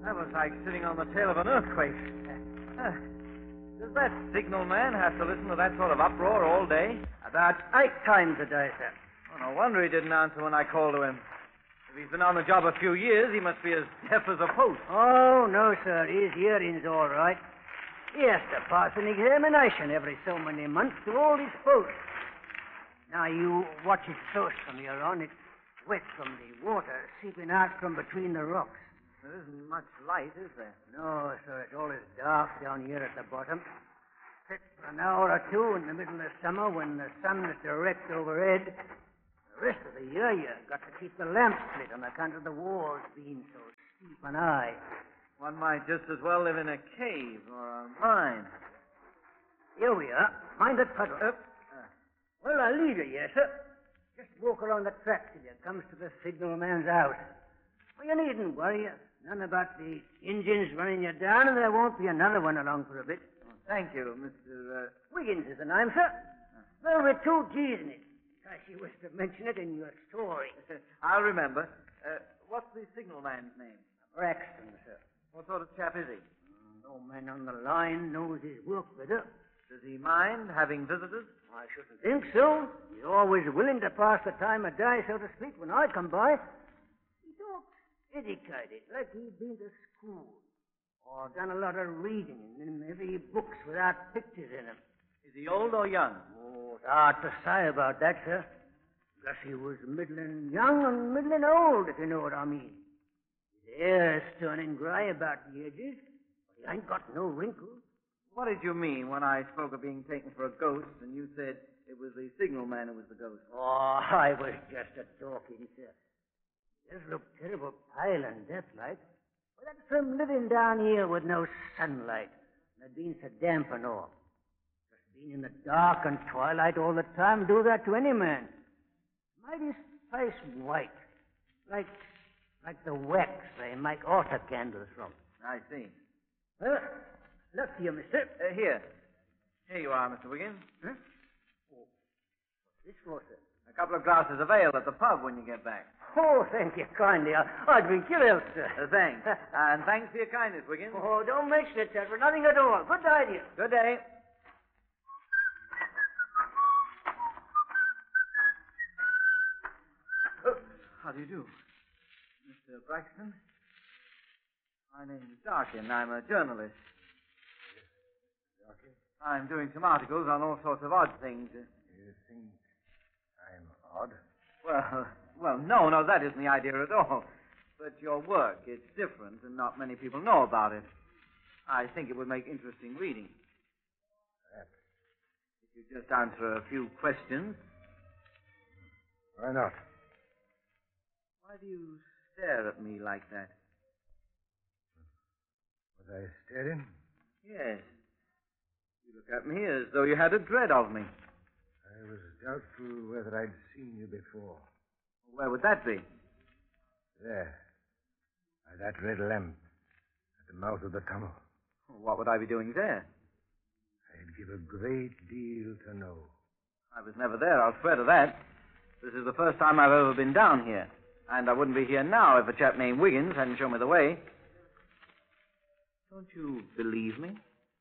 That was like sitting on the tail of an earthquake. Does that signal man have to listen to that sort of uproar all day? About 8 times a day, sir. Oh, no wonder he didn't answer when I called to him. If he's been on the job a few years, he must be as deaf as a post. Oh, no, sir. His hearing's all right. He has to pass an examination every so many months to all his posts. Now, you watch it close from here on. It's wet from the water seeping out from between the rocks. There isn't much light, is there? No, sir. It's always dark down here at the bottom. Except for an hour or two in the middle of summer when the sun is direct overhead. The rest of the year, you've got to keep the lamps lit on account of the walls being so steep and high. One might just as well live in a cave or a mine. Here we are. Mind that puddle. Well, I'll leave you here, sir. Just walk along the track till you comes to the signal man's house. Well, you needn't worry. None about the engines running you down, and there won't be another one along for a bit. Oh, thank you, Mr. Wiggins is the name, sir. Well, with 2 G's in it. Because you was to mention it in your story. I'll remember. What's the signal man's name? Braxton, sir. What sort of chap is he? No man on the line knows his work better. Does he mind having visitors? I shouldn't think so. He's always willing to pass the time of day, so to speak, when I come by. He talks educated, like he'd been to school. Or done a lot of reading in heavy books without pictures in them. Is he old or young? Oh, it's hard to say about that, sir. Guess he was middling young and middling old, if you know what I mean. His hair's turning grey about the edges, but he ain't got no wrinkles. What did you mean when I spoke of being taken for a ghost and you said it was the signal man who was the ghost? Oh, I was just a-talking, sir. He does look terrible pale and death-like. Well, that's from living down here with no sunlight and being so damp and all. Just being in the dark and twilight all the time do that to any man. Made his face white, like the wax they make altar candles from. I see. Well, look to you, mister. Here. Here you are, Mr. Wiggins. Huh? Oh, what's this for, sir? A couple of glasses of ale at the pub when you get back. Oh, thank you kindly. I'll drink your health, sir. Thanks. And thanks for your kindness, Wiggins. Oh, don't mention it, sir, for nothing at all. Good day to you. Good day. How do you do? Mr. Braxton? My name is Darkin. I'm a journalist. Darkin? I'm doing some articles on all sorts of odd things. You think I'm odd? Well, no, that isn't the idea at all. But your work, it's different, and not many people know about it. I think it would make interesting reading. Perhaps. If you just answer a few questions. Why not? Why do you stare at me like that? Was I staring? Yes. You look at me as though you had a dread of me. I was doubtful whether I'd seen you before. Where would that be? There. By that red lamp. At the mouth of the tunnel. What would I be doing there? I'd give a great deal to know. I was never there, I'll swear to that. This is the first time I've ever been down here. And I wouldn't be here now if a chap named Wiggins hadn't shown me the way. Don't you believe me?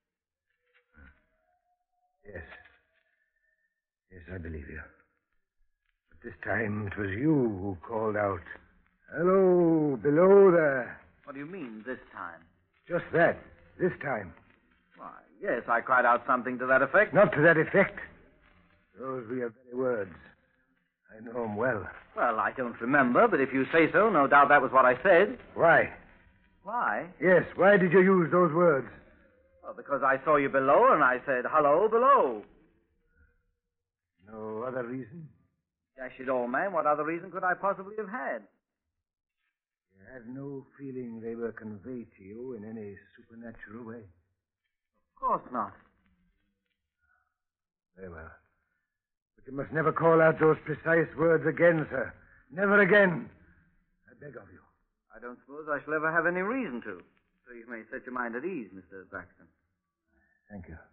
Yes. Yes, I believe you. But this time it was you who called out, "Hello, below there." What do you mean, this time? Just that. This time. Why, yes, I cried out something to that effect. Not to that effect. Those were your very words. I know them well. Well, I don't remember, but if you say so, no doubt that was what I said. Why? Why? Yes, why did you use those words? Well, because I saw you below and I said, "Hello, below." No other reason? Dash it all, man, what other reason could I possibly have had? You had no feeling they were conveyed to you in any supernatural way? Of course not. Very well. But you must never call out those precise words again, sir. Never again. I beg of you. I don't suppose I shall ever have any reason to. So you may set your mind at ease, Mr. Braxton. Thank you.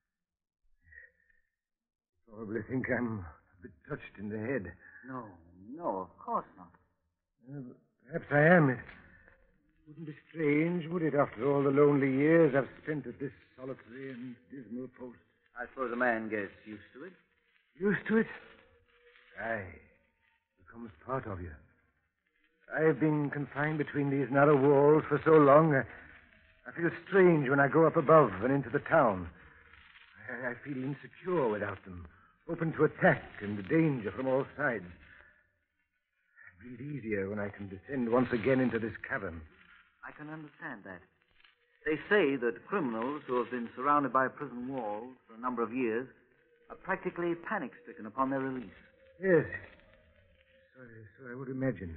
You probably think I'm a bit touched in the head. No, of course not. Perhaps I am. Wouldn't be strange, would it, after all the lonely years I've spent at this solitary and dismal post? I suppose a man gets used to it. Used to it? Aye. Becomes part of you. I've been confined between these narrow walls for so long, I feel strange when I go up above and into the town. I feel insecure without them, open to attack and danger from all sides. I breathe easier when I can descend once again into this cavern. I can understand that. They say that criminals who have been surrounded by prison walls for a number of years are practically panic-stricken upon their release. Yes. So I would imagine.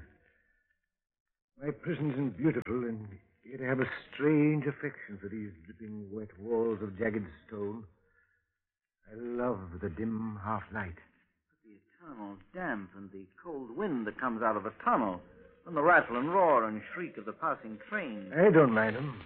My prison isn't beautiful, and yet I have a strange affection for these dripping wet walls of jagged stone. I love the dim half-light. But the eternal damp and the cold wind that comes out of the tunnel, and the rattle and roar and shriek of the passing train. I don't mind them.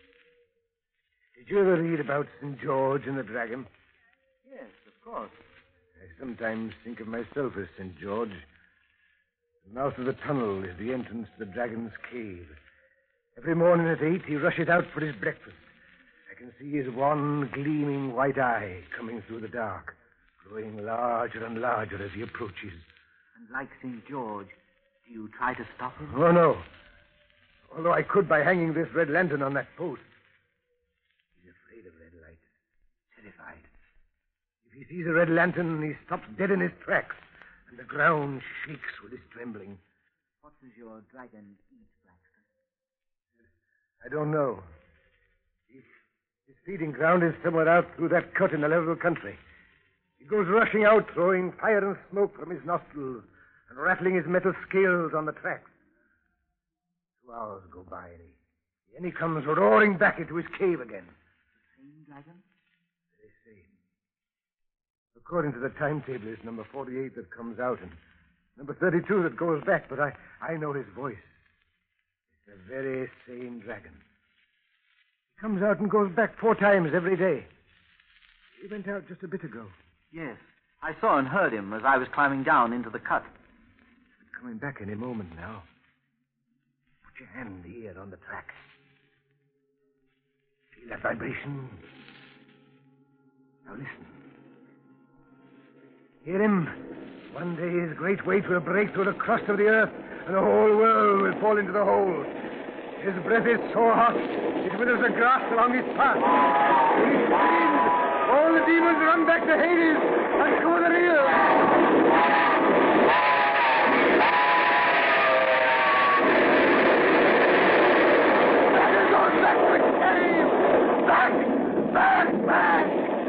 Did you ever read about St. George and the Dragon? Yes, of course. I sometimes think of myself as St. George. The mouth of the tunnel is the entrance to the dragon's cave. Every morning at 8, he rushes out for his breakfast. I can see his one gleaming white eye coming through the dark, growing larger and larger as he approaches. And like St. George, do you try to stop him? Oh, no. Although I could by hanging this red lantern on that post. He's afraid of red light. Terrified. If he sees a red lantern, he stops dead in his tracks, and the ground shakes with his trembling. What does your dragon eat, Braxton? I don't know. His feeding ground is somewhere out through that cut in the level country. He goes rushing out, throwing fire and smoke from his nostrils and rattling his metal scales on the tracks. 2 hours go by, and he comes roaring back into his cave again. The same dragon? Very same. According to the timetable, it's number 48 that comes out and number 32 that goes back, but I know his voice. It's the very same dragon. He comes out and goes back 4 times every day. He went out just a bit ago. Yes. I saw and heard him as I was climbing down into the cut. He's coming back any moment now. Put your hand here on the track. Feel that vibration? Now listen. Hear him? One day his great weight will break through the crust of the earth, and the whole world will fall into the hole. His breath is so hot, it withers the grass along his path. When he screams, all the demons run back to Hades and go the real. Dragon goes back to the cave! Back!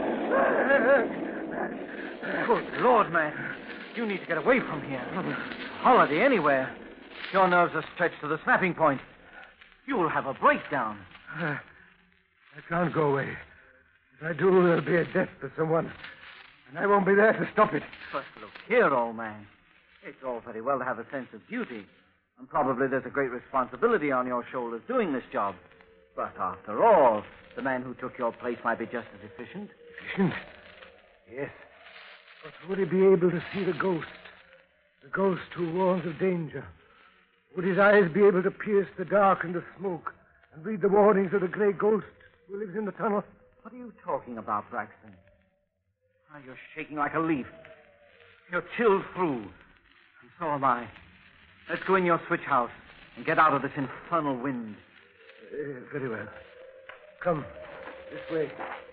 Good Lord, man. You need to get away from here. Holiday anywhere. Your nerves are stretched to the snapping point. You'll have a breakdown. I can't go away. If I do, there'll be a death for someone. And I won't be there to stop it. But look here, old man. It's all very well to have a sense of duty. And probably there's a great responsibility on your shoulders doing this job. But after all, the man who took your place might be just as efficient. Efficient? Yes. But would he be able to see the ghost? The ghost who warns of danger? Would his eyes be able to pierce the dark and the smoke and read the warnings of the grey ghost who lives in the tunnel? What are you talking about, Braxton? Oh, you're shaking like a leaf. You're chilled through. And so am I. Let's go in your switch house and get out of this infernal wind. Very well. Come, this way.